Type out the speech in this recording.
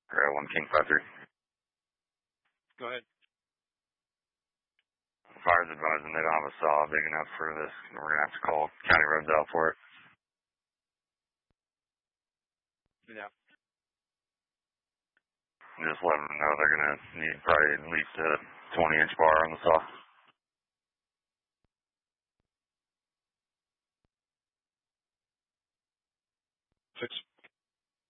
1 King 5-3. Go ahead. Fire's advising they don't have a saw big enough for this. We're going to have to call County Roads out for it. Yeah. Just let them know they're going to need probably at least a 20-inch bar on the saw. Fix.